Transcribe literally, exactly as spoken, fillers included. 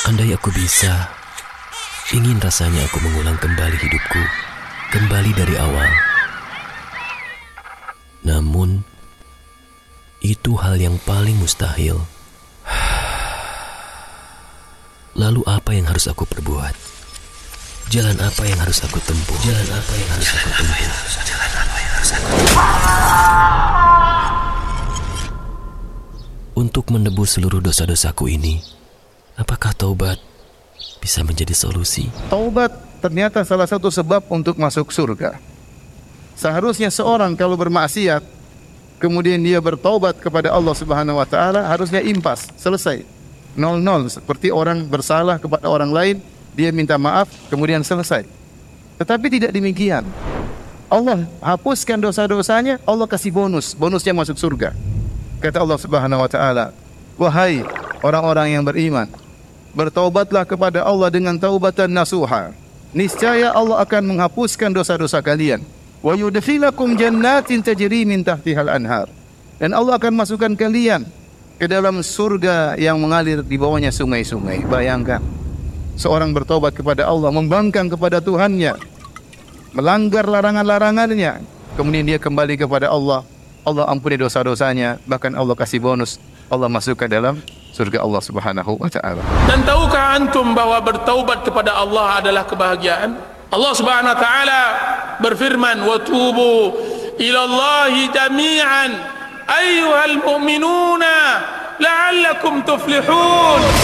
Andai aku bisa, ingin rasanya aku mengulang kembali hidupku, kembali dari awal. Namun, itu hal yang paling mustahil. Lalu apa yang harus aku perbuat? Jalan apa yang harus aku tempuh? Jalan apa yang harus aku tempuh? Jalan apa yang harus aku tempuh? Untuk menebus seluruh dosa-dosaku ini, apakah taubat bisa menjadi solusi? Taubat ternyata salah satu sebab untuk masuk surga. Seharusnya seorang kalau bermaksiat, kemudian dia bertaubat kepada Allah Subhanahu wa taala, harusnya impas, selesai. Nol nol, seperti orang bersalah kepada orang lain, dia minta maaf, kemudian selesai. Tetapi tidak demikian. Allah hapuskan dosa-dosanya, Allah kasih bonus, bonusnya masuk surga. Kata Allah Subhanahu wa taala, "Wahai orang-orang yang beriman, bertaubatlah kepada Allah dengan taubatan nasuha. Niscaya Allah akan menghapuskan dosa-dosa kalian. Wa yudkhilakum jannatin tajri min tahtihal anhar." Dan Allah akan masukkan kalian ke dalam surga yang mengalir di bawahnya sungai-sungai. Bayangkan, seorang bertobat kepada Allah, membangkang kepada Tuhannya, melanggar larangan-larangannya, kemudian dia kembali kepada Allah, Allah ampuni dosa-dosanya, bahkan Allah kasih bonus, Allah masukkan dalam surga Allah Subhanahu wa taala. Dan tahukah antum bahwa bertaubat kepada Allah adalah kebahagiaan? Allah Subhanahu wa taala berfirman, "Wa tubu ila Allahi jami'an ayyuhal mu'minuna la'allakum tuflihun."